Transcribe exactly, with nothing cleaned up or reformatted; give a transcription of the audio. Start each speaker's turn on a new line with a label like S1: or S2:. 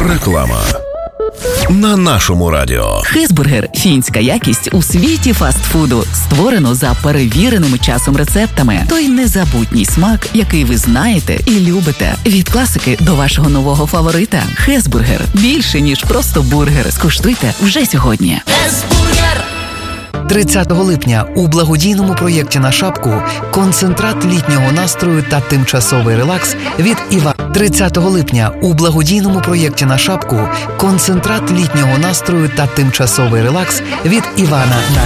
S1: Реклама на нашому радіо.
S2: Хесбургер – фінська якість у світі фастфуду. Створено за перевіреними часом рецептами. Той незабутній смак, який ви знаєте і любите. Від класики до вашого нового фаворита. Хесбургер – більше, ніж просто бургер. Скуштуйте вже сьогодні.
S3: Хесбургер!
S4: тридцятого липня у благодійному проєкті «На шапку» концентрат літнього настрою та тимчасовий релакс від Івана. тридцятого липня у благодійному проєкті «На шапку» концентрат літнього настрою та тимчасовий релакс від Івана.